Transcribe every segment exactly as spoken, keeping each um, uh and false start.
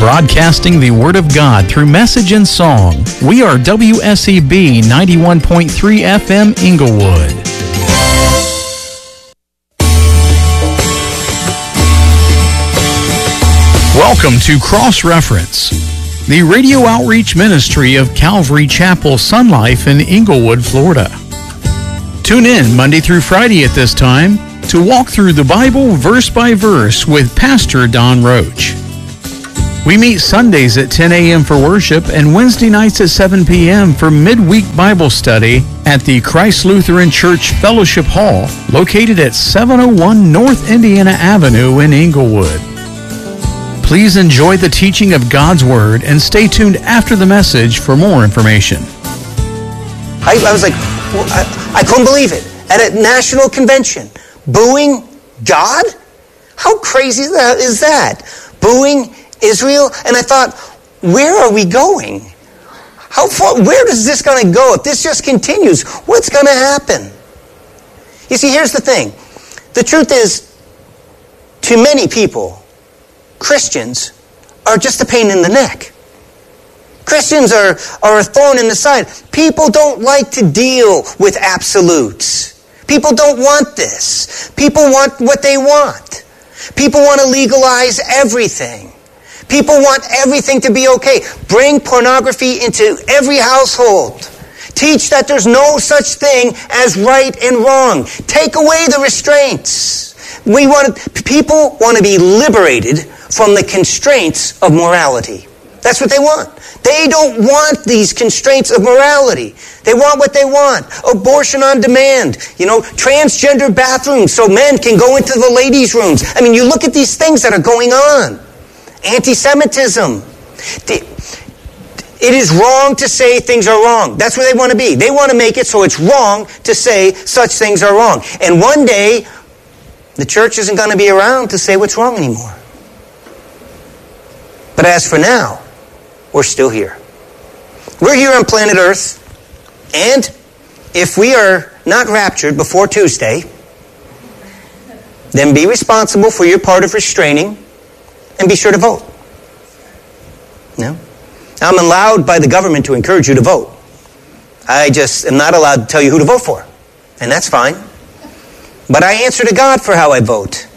broadcasting the Word of God through message and song. We are W S E B ninety-one point three F M Inglewood. Welcome to Cross Reference, the radio outreach ministry of Calvary Chapel Sun Life in Inglewood, Florida. Tune in Monday through Friday at this time to walk through the Bible verse by verse with Pastor Don Roach. We meet Sundays at ten a.m. for worship and Wednesday nights at seven p.m. for midweek Bible study at the Christ Lutheran Church Fellowship Hall, located at seven oh one North Indiana Avenue in Inglewood. Please enjoy the teaching of God's Word and stay tuned after the message for more information. I, I was like, well, I, I couldn't believe it. At a national convention, booing God? How crazy is that? Booing Israel? And I thought, where are we going? How far, where is this going to go? If this just continues, what's going to happen? You see, here's the thing. The truth is, to many people, Christians are just a pain in the neck. Christians are, are a thorn in the side. People don't like to deal with absolutes. People don't want this. People want what they want. People want to legalize everything. People want everything to be okay. Bring pornography into every household. Teach that there's no such thing as right and wrong. Take away the restraints. We want people want to be liberated from the constraints of morality. That's what they want. They don't want these constraints of morality. They want what they want. Abortion on demand. You know, transgender bathrooms so men can go into the ladies' rooms. I mean, you look at these things that are going on. Anti-Semitism. It is wrong to say things are wrong. That's where they want to be. They want to make it so it's wrong to say such things are wrong. And one day, the church isn't going to be around to say what's wrong anymore. But as for now, we're still here. We're here on planet Earth, and if we are not raptured before Tuesday, then be responsible for your part of restraining and be sure to vote. No? I'm allowed by the government to encourage you to vote. I just am not allowed to tell you who to vote for, and that's fine. But I answer to God for how I vote.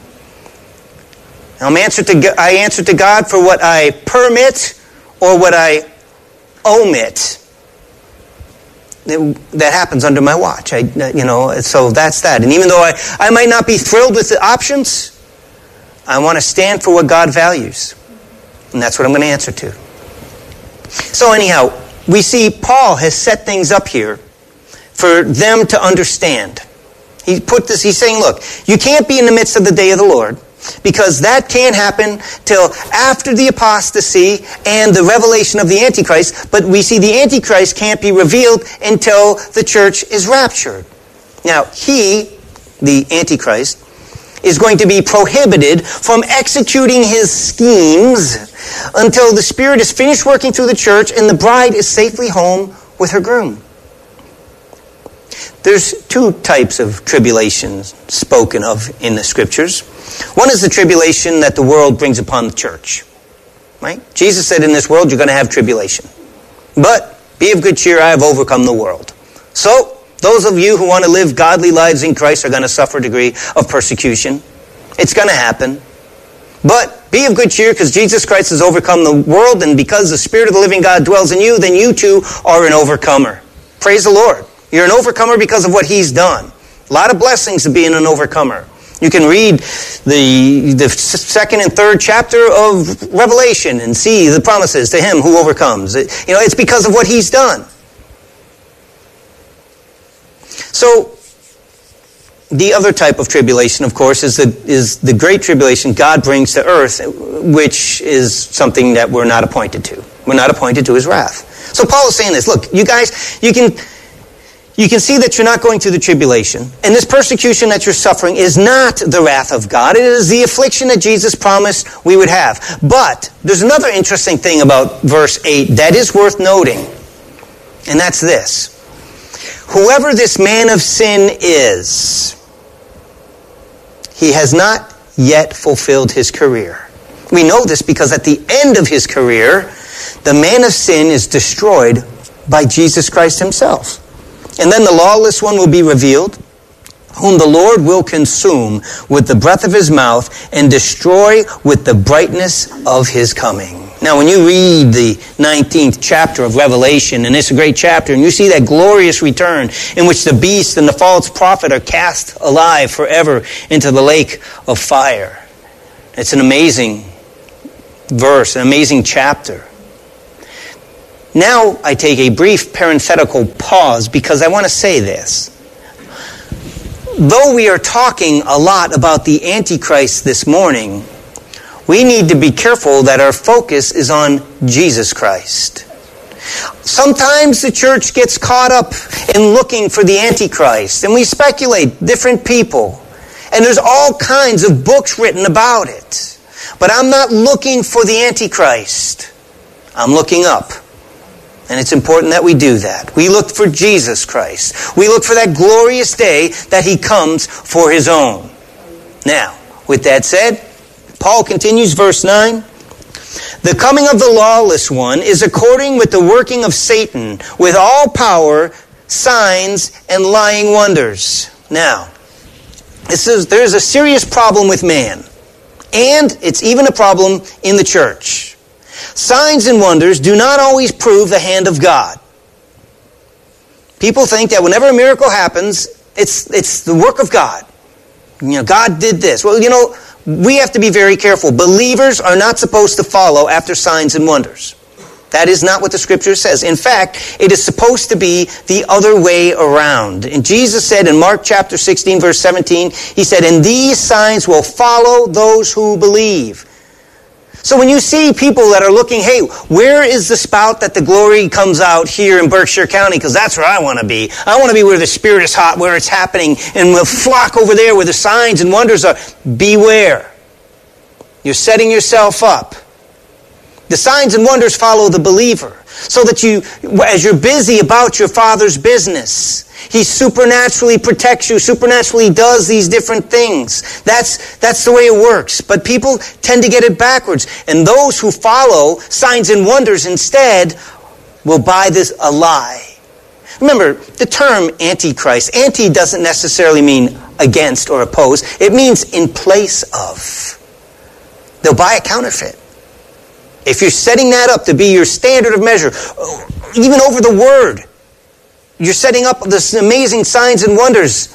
I'm answer to, I answer to God for what I permit or what I omit. That happens under my watch. I, you know, so that's that. And even though I, I might not be thrilled with the options, I want to stand for what God values. And that's what I'm going to answer to. So anyhow, we see Paul has set things up here for them to understand. He put this, he's saying, look, you can't be in the midst of the day of the Lord, because that can't happen till after the apostasy and the revelation of the Antichrist. But we see the Antichrist can't be revealed until the church is raptured. Now, he, the Antichrist, is going to be prohibited from executing his schemes until the Spirit is finished working through the church and the bride is safely home with her groom. There's two types of tribulations spoken of in the Scriptures. One is the tribulation that the world brings upon the church. Right? Jesus said, in this world you're going to have tribulation. But be of good cheer, I have overcome the world. So, those of you who want to live godly lives in Christ are going to suffer a degree of persecution. It's going to happen. But be of good cheer, because Jesus Christ has overcome the world, and because the Spirit of the living God dwells in you, then you too are an overcomer. Praise the Lord. You're an overcomer because of what He's done. A lot of blessings of being an overcomer. You can read the, the second and third chapter of Revelation and see the promises to him who overcomes. It, you know, it's because of what He's done. So, the other type of tribulation, of course, is the, is the great tribulation God brings to earth, which is something that we're not appointed to. We're not appointed to His wrath. So Paul is saying this, look, you guys, you can... You can see that you're not going through the tribulation. And this persecution that you're suffering is not the wrath of God. It is the affliction that Jesus promised we would have. But there's another interesting thing about verse eight that is worth noting. And that's this. Whoever this man of sin is, he has not yet fulfilled his career. We know this because at the end of his career, the man of sin is destroyed by Jesus Christ himself. And then the lawless one will be revealed, whom the Lord will consume with the breath of his mouth and destroy with the brightness of his coming. Now, when you read the nineteenth chapter of Revelation, and it's a great chapter, and you see that glorious return in which the beast and the false prophet are cast alive forever into the lake of fire. It's an amazing verse, an amazing chapter. Now, I take a brief parenthetical pause because I want to say this. Though we are talking a lot about the Antichrist this morning, we need to be careful that our focus is on Jesus Christ. Sometimes the church gets caught up in looking for the Antichrist, and we speculate different people. And there's all kinds of books written about it. But I'm not looking for the Antichrist. I'm looking up. And it's important that we do that. We look for Jesus Christ. We look for that glorious day that he comes for his own. Now, with that said, Paul continues, verse nine. The coming of the lawless one is according with the working of Satan, with all power, signs, and lying wonders. Now, this is, there's a serious problem with man. And it's even a problem in the church. Signs and wonders do not always prove the hand of God. People think that whenever a miracle happens, it's it's the work of God. You know, God did this. Well, you know, we have to be very careful. Believers are not supposed to follow after signs and wonders. That is not what the Scripture says. In fact, it is supposed to be the other way around. And Jesus said in Mark chapter sixteen, verse seventeen, he said, "And these signs will follow those who believe." So when you see people that are looking, hey, where is the spout that the glory comes out here in Berkshire County? Because that's where I want to be. I want to be where the Spirit is hot, where it's happening, and we'll flock over there where the signs and wonders are. Beware. You're setting yourself up. The signs and wonders follow the believer. So that you, as you're busy about your Father's business, he supernaturally protects you, supernaturally does these different things. That's, that's the way it works. But people tend to get it backwards. And those who follow signs and wonders instead will buy this a lie. Remember, the term Antichrist, anti doesn't necessarily mean against or opposed. It means in place of. They'll buy a counterfeit. If you're setting that up to be your standard of measure, even over the Word, you're setting up this amazing signs and wonders,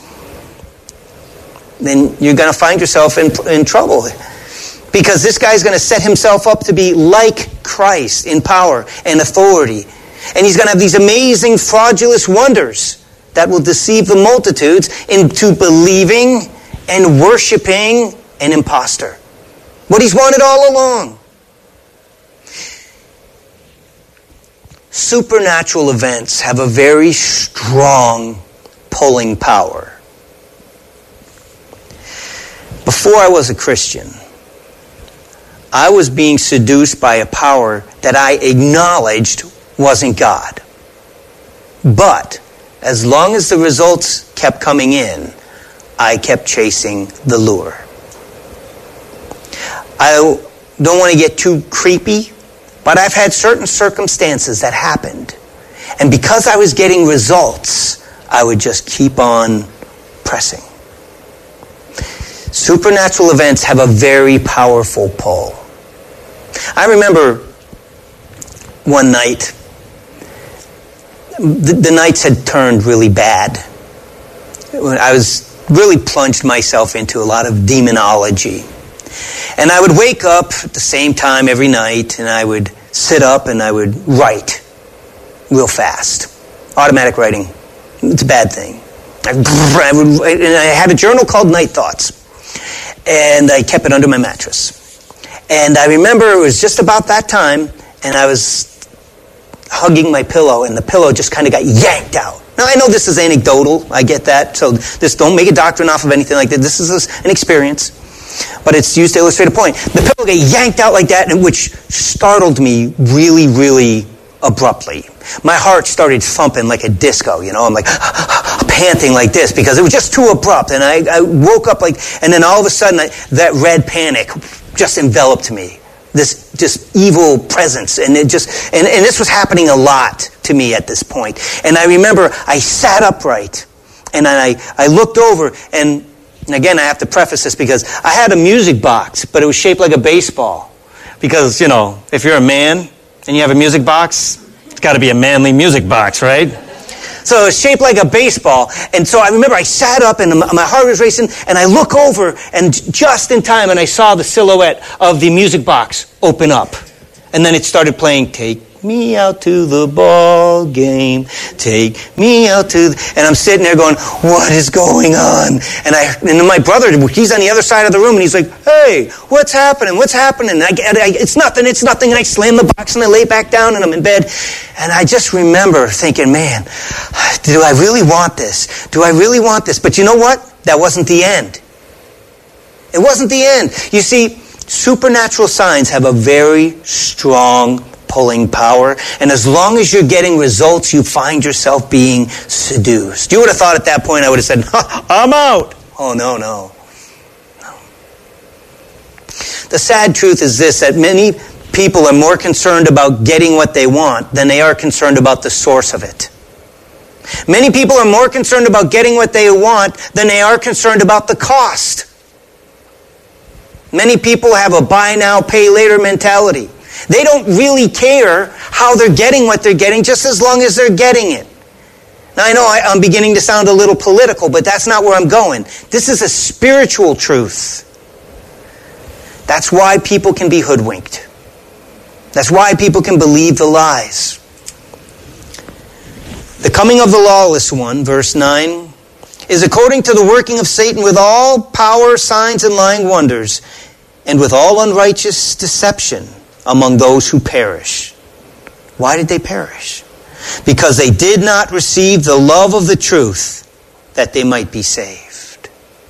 then you're going to find yourself in, in trouble. Because this guy's going to set himself up to be like Christ in power and authority. And he's going to have these amazing fraudulent wonders that will deceive the multitudes into believing and worshiping an imposter. What he's wanted all along. Supernatural events have a very strong pulling power. Before I was a Christian, I was being seduced by a power that I acknowledged wasn't God. But as long as the results kept coming in, I kept chasing the lure. I don't want to get too creepy, but I've had certain circumstances that happened. And because I was getting results, I would just keep on pressing. Supernatural events have a very powerful pull. I remember one night, the, the nights had turned really bad. I was really plunged myself into a lot of demonology. And I would wake up at the same time every night, and I would sit up and I would write real fast. Automatic writing. It's a bad thing. I, I, would, and I had a journal called Night Thoughts. And I kept it under my mattress. And I remember it was just about that time, and I was hugging my pillow, and the pillow just kind of got yanked out. Now, I know this is anecdotal. I get that. So this, don't make a doctrine off of anything like that. This is an experience. But it's used to illustrate a point. The pillow got yanked out like that, which startled me really, really abruptly. My heart started thumping like a disco, you know. I'm like panting like this because it was just too abrupt. And I, I woke up like, and then all of a sudden I, that red panic just enveloped me. this just evil presence. And it just, and, and this was happening a lot to me at this point. And I remember I sat upright and I, I looked over, and, and again, I have to preface this because I had a music box, but it was shaped like a baseball. Because, you know, if you're a man and you have a music box, it's got to be a manly music box, right? So it's shaped like a baseball. And so I remember I sat up and my heart was racing, and I look over, and just in time, and I saw the silhouette of the music box open up. And then it started playing, "Take me out to the ball game, take me out to the..." And I'm sitting there going, what is going on? And I, and then my brother, he's on the other side of the room, and he's like, "Hey, what's happening? What's happening?" And I, and I, it's nothing, it's nothing. And I slam the box and I lay back down and I'm in bed. And I just remember thinking, man, do I really want this? Do I really want this? But you know what? That wasn't the end. It wasn't the end. You see, supernatural signs have a very strong pulling power, and as long as you're getting results, you find yourself being seduced. You would have thought at that point I would have said, "I'm out." Oh, no, no. No. The sad truth is this, that many people are more concerned about getting what they want than they are concerned about the source of it. Many people are more concerned about getting what they want than they are concerned about the cost. Many people have a buy now, pay later mentality. They don't really care how they're getting what they're getting, just as long as they're getting it. Now, I know I, I'm beginning to sound a little political, but that's not where I'm going. This is a spiritual truth. That's why people can be hoodwinked. That's why people can believe the lies. The coming of the lawless one, verse nine, is according to the working of Satan with all power, signs, and lying wonders, and with all unrighteous deception among those who perish. Why did they perish? Because they did not receive the love of the truth, that they might be saved.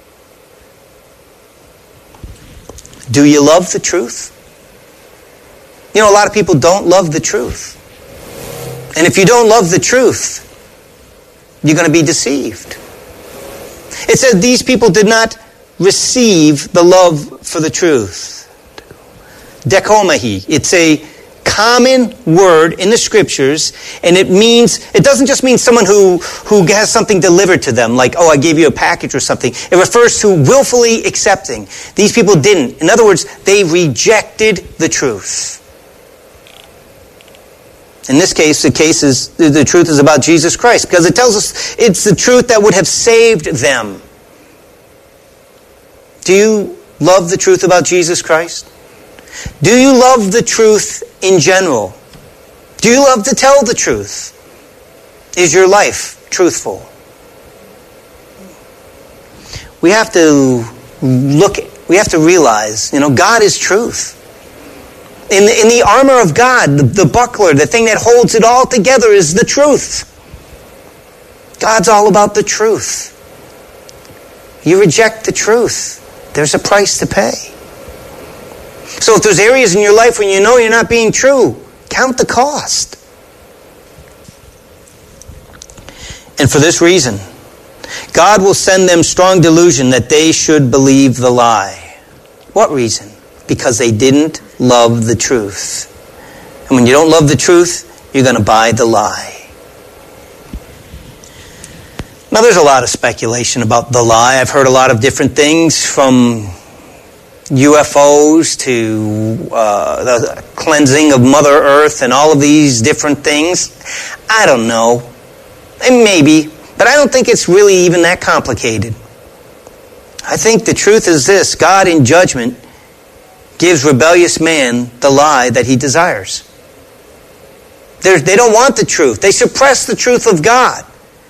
Do you love the truth? You know, a lot of people don't love the truth. And if you don't love the truth, you're going to be deceived. It says these people did not receive the love for the truth. Dekomahi. It's a common word in the scriptures, and it means, it doesn't just mean someone who, who has something delivered to them, like, oh, I gave you a package or something. It refers to willfully accepting. These people didn't. In other words, they rejected the truth. In this case, the case is, the truth is about Jesus Christ, because it tells us it's the truth that would have saved them. Do you love the truth about Jesus Christ? Do you love the truth in general? Do you love to tell the truth? Is your life truthful? We have to look, we have to realize, you know, God is truth. In the, in the armor of God, the, the buckler, the thing that holds it all together is the truth. God's all about the truth. You reject the truth, there's a price to pay. So if there's areas in your life when you know you're not being true, count the cost. And for this reason, God will send them strong delusion that they should believe the lie. What reason? Because they didn't love the truth. And when you don't love the truth, you're going to buy the lie. Now, there's a lot of speculation about the lie. I've heard a lot of different things, from U F Os to uh, the cleansing of Mother Earth and all of these different things. I don't know. And maybe, but I don't think it's really even that complicated. I think the truth is this: God in judgment gives rebellious man the lie that he desires. They're, they don't want the truth. They suppress the truth of God.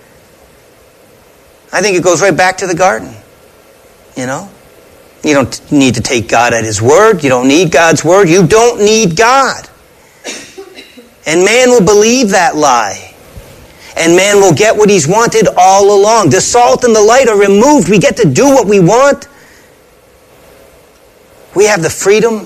I think it goes right back to the garden. You know? You don't need to take God at His word. You don't need God's word. You don't need God. And man will believe that lie. And man will get what he's wanted all along. The salt and the light are removed. We get to do what we want. We have the freedom.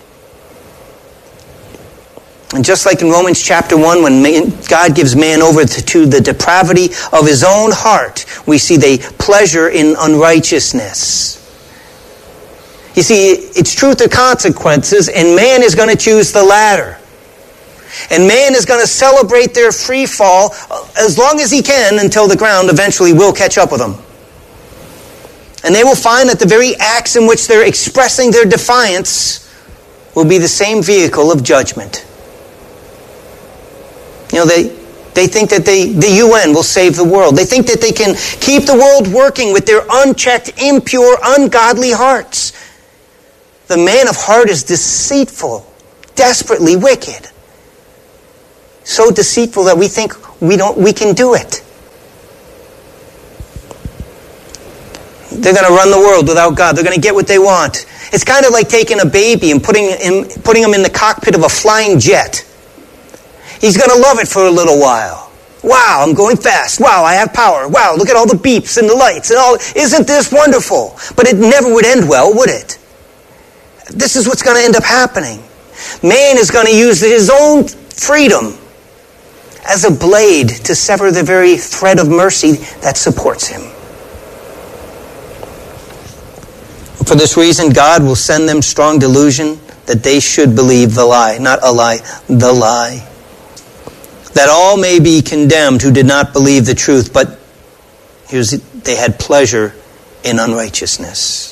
And just like in Romans chapter one, when man, God gives man over to, to the depravity of his own heart, we see the pleasure in unrighteousness. You see, it's truth or consequences, and man is going to choose the latter. And man is going to celebrate their free fall as long as he can until the ground eventually will catch up with them. And they will find that the very acts in which they're expressing their defiance will be the same vehicle of judgment. You know, they, they think that they, the U N will save the world. They think that they can keep the world working with their unchecked, impure, ungodly hearts. The man of heart is deceitful, desperately wicked. So deceitful that we think we don't, we can do it. They're going to run the world without God. They're going to get what they want. It's kind of like taking a baby and putting him, putting him in the cockpit of a flying jet. He's going to love it for a little while. Wow, I'm going fast. Wow, I have power. Wow, look at all the beeps and the lights and all. Isn't this wonderful? But it never would end well, would it? This is what's going to end up happening. Man is going to use his own freedom as a blade to sever the very thread of mercy that supports him. For this reason, God will send them strong delusion that they should believe the lie. Not a lie, the lie. That all may be condemned who did not believe the truth, but here's they had pleasure in unrighteousness.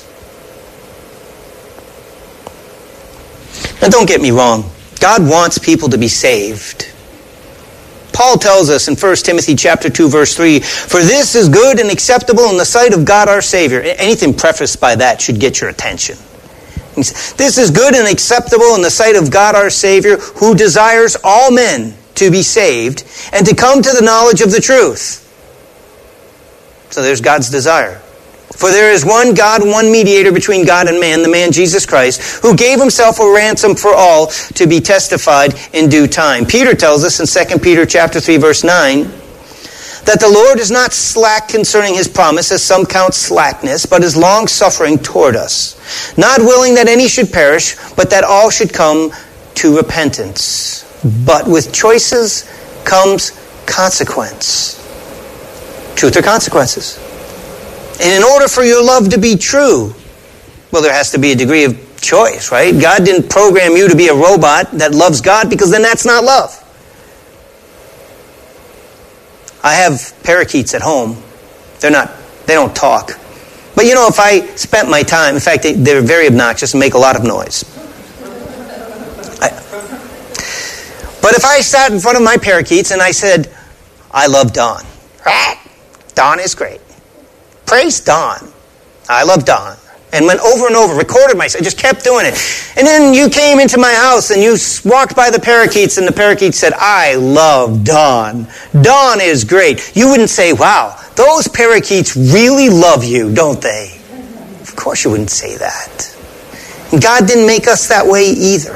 Now don't get me wrong. God wants people to be saved. Paul tells us in First Timothy chapter two, verse three, "For this is good and acceptable in the sight of God our Savior." Anything prefaced by that should get your attention. This is good and acceptable in the sight of God our Savior, who desires all men to be saved and to come to the knowledge of the truth. So there's God's desire. For there is one God, one mediator between God and man, the man Jesus Christ, who gave himself a ransom for all to be testified in due time. Peter tells us in Second Peter chapter three, verse nine, that the Lord is not slack concerning his promise, as some count slackness, but is long-suffering toward us, not willing that any should perish, but that all should come to repentance. But with choices comes consequence. Truth or consequences. And in order for your love to be true, well, there has to be a degree of choice, right? God didn't program you to be a robot that loves God, because then that's not love. I have parakeets at home. They're not, they don't talk. But you know, if I spent my time, in fact, they, they're very obnoxious and make a lot of noise. I, but if I sat in front of my parakeets and I said, "I love Dawn. Dawn is great. Praise Dawn. I love Dawn." And went over and over, recorded myself, just kept doing it. And then you came into my house and you walked by the parakeets and the parakeets said, "I love Dawn. Dawn is great." You wouldn't say, "Wow, those parakeets really love you, don't they?" Of course you wouldn't say that. And God didn't make us that way either.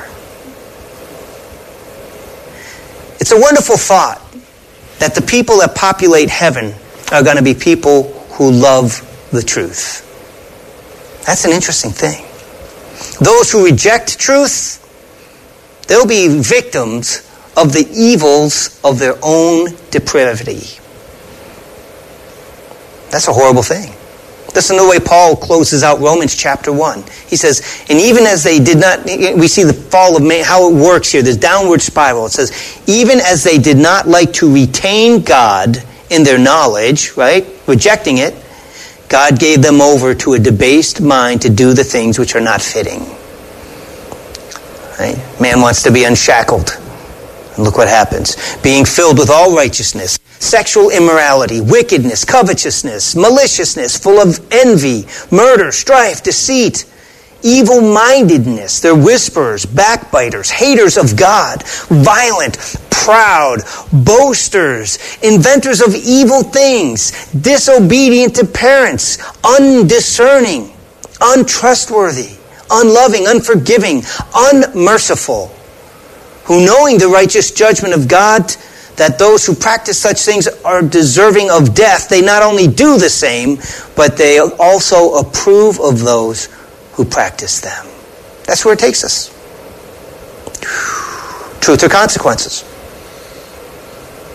It's a wonderful thought that the people that populate heaven are going to be people who love the truth. That's an interesting thing. Those who reject truth, they'll be victims of the evils of their own depravity. That's a horrible thing. Listen to the way Paul closes out Romans chapter one. He says, and even as they did not, we see the fall of man, how it works here, this downward spiral. It says, even as they did not like to retain God in their knowledge, right, rejecting it, God gave them over to a debased mind to do the things which are not fitting. Right? Man wants to be unshackled. And look what happens. Being filled with all righteousness, sexual immorality, wickedness, covetousness, maliciousness, full of envy, murder, strife, deceit, evil-mindedness. They're whisperers, backbiters, haters of God, violent, proud, boasters, inventors of evil things, disobedient to parents, undiscerning, untrustworthy, unloving, unforgiving, unmerciful, who knowing the righteous judgment of God, that those who practice such things are deserving of death, they not only do the same, but they also approve of those who practice them. That's where it takes us. Truth or consequences.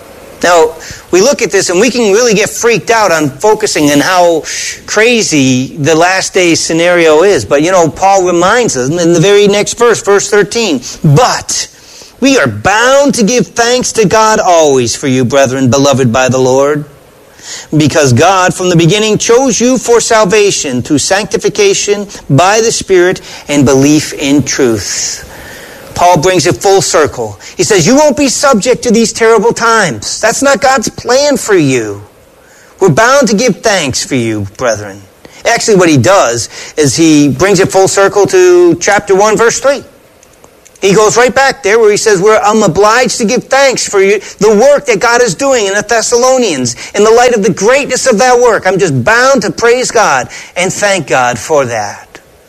Now, we look at this and we can really get freaked out on focusing on how crazy the last days scenario is. But, you know, Paul reminds us in the very next verse, verse thirteen, but we are bound to give thanks to God always for you, brethren, beloved by the Lord, because God from the beginning chose you for salvation through sanctification by the Spirit and belief in truth. Paul brings it full circle. He says, you won't be subject to these terrible times. That's not God's plan for you. We're bound to give thanks for you, brethren. Actually, what he does is he brings it full circle to chapter one, verse three. He goes right back there where he says, We're, I'm obliged to give thanks for you, the work that God is doing in the Thessalonians. In the light of the greatness of that work, I'm just bound to praise God and thank God for that.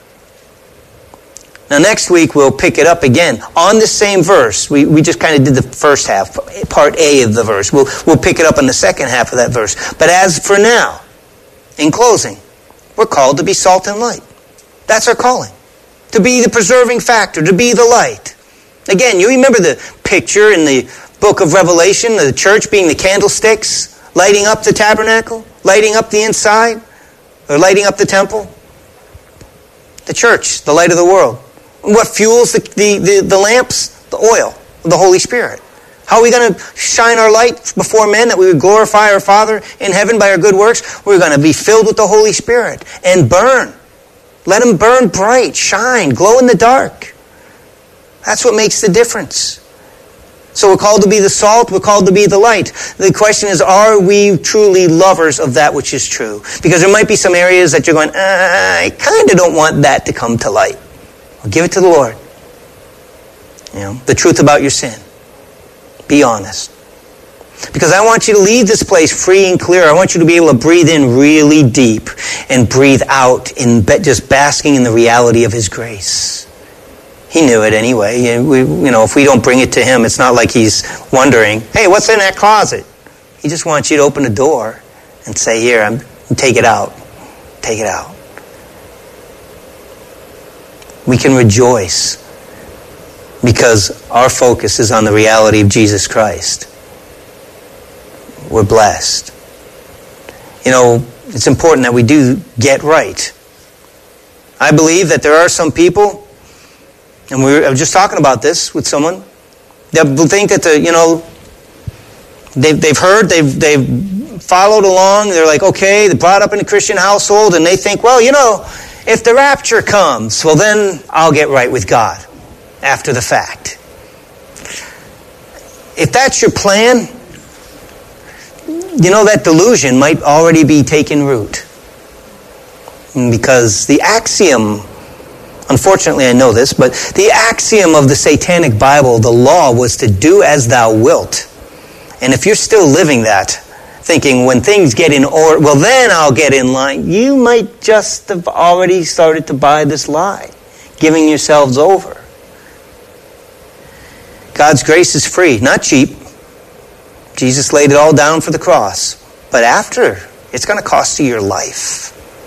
Now next week we'll pick it up again on the same verse. We we just kind of did the first half, part A of the verse. We'll, we'll pick it up in the second half of that verse. But as for now, in closing, we're called to be salt and light. That's our calling. To be the preserving factor, to be the light. Again, you remember the picture in the book of Revelation, the church being the candlesticks, lighting up the tabernacle, lighting up the inside, or lighting up the temple? The church, the light of the world. What fuels the, the, the, the lamps? The oil, the Holy Spirit. How are we going to shine our light before men that we would glorify our Father in heaven by our good works? We're going to be filled with the Holy Spirit and burn. Let Him burn bright, shine, glow in the dark. That's what makes the difference. So we're called to be the salt, we're called to be the light. The question is, are we truly lovers of that which is true? Because there might be some areas that you're going, uh, I kind of don't want that to come to light. Well, give it to the Lord. You know, the truth about your sin. Be honest. Because I want you to leave this place free and clear. I want you to be able to breathe in really deep and breathe out in just basking in the reality of His grace. He knew it anyway. We, you know, if we don't bring it to Him, it's not like He's wondering, hey, what's in that closet? He just wants you to open the door and say, here, I'm, take it out. Take it out. We can rejoice because our focus is on the reality of Jesus Christ. We're blessed. You know, it's important that we do get right. I believe that there are some people, and we were, I was just talking about this with someone, that think that the, you know, they've, they've heard, they've, they've followed along, they're like, okay, they're brought up in a Christian household, and they think, well, you know, if the rapture comes, well then I'll get right with God after the fact. If that's your plan, you know, that delusion might already be taking root. Because the axiom, unfortunately I know this, but the axiom of the Satanic Bible, the law, was to do as thou wilt. And if you're still living that, thinking when things get in order, well then I'll get in line, you might just have already started to buy this lie, giving yourselves over. God's grace is free, not cheap. Jesus laid it all down for the cross. But after, it's going to cost you your life.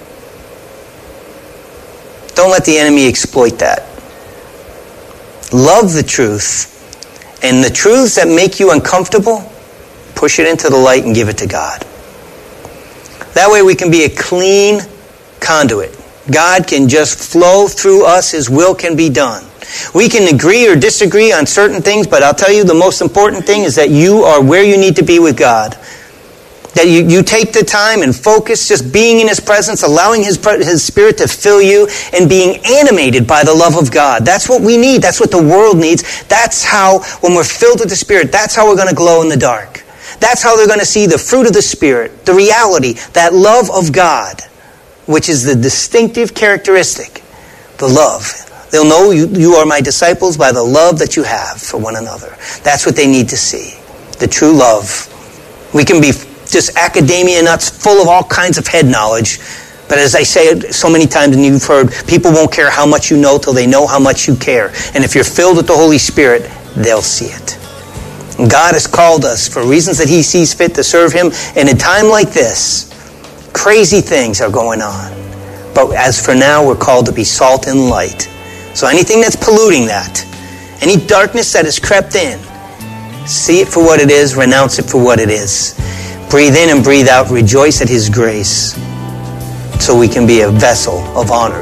Don't let the enemy exploit that. Love the truth. And the truths that make you uncomfortable, push it into the light and give it to God. That way we can be a clean conduit. God can just flow through us. His will can be done. We can agree or disagree on certain things, but I'll tell you the most important thing is that you are where you need to be with God. That you, you take the time and focus just being in His presence, allowing His, His Spirit to fill you, and being animated by the love of God. That's what we need. That's what the world needs. That's how, when we're filled with the Spirit, that's how we're going to glow in the dark. That's how they're going to see the fruit of the Spirit, the reality, that love of God, which is the distinctive characteristic, the love. They'll know you, you are my disciples by the love that you have for one another. That's what they need to see, the true love. We can be just academia nuts, full of all kinds of head knowledge, but as I say so many times, and you've heard, people won't care how much you know till they know how much you care. And if you're filled with the Holy Spirit, they'll see it. And God has called us for reasons that He sees fit to serve Him. And in a time like this, crazy things are going on. But as for now, we're called to be salt and light. So anything that's polluting that, any darkness that has crept in, See it for what it is, renounce it for what it is. Breathe in and breathe out, rejoice at His grace, so we can be a vessel of honor.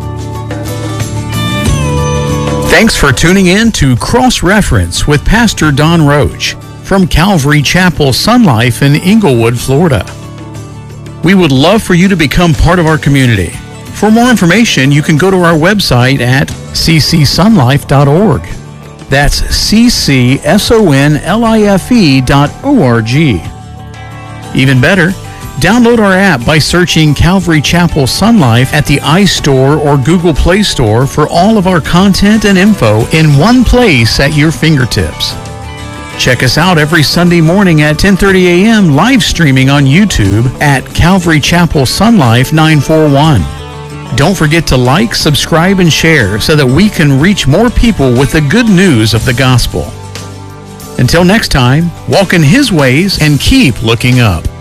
Thanks for tuning in to Cross Reference with Pastor Don Roach from Calvary Chapel Sun Life in Inglewood, Florida. We would love for you to become part of our community. For more information, you can go to our website at c c sun life dot org. That's C C S O N L I F E dot O R G. Even better, download our app by searching Calvary Chapel Sun Life at the iStore or Google Play Store for all of our content and info in one place at your fingertips. Check us out every Sunday morning at ten thirty a.m. live streaming on YouTube at Calvary Chapel Sun Life nine four one. Don't forget to like, subscribe, and share so that we can reach more people with the good news of the gospel. Until next time, walk in His ways and keep looking up.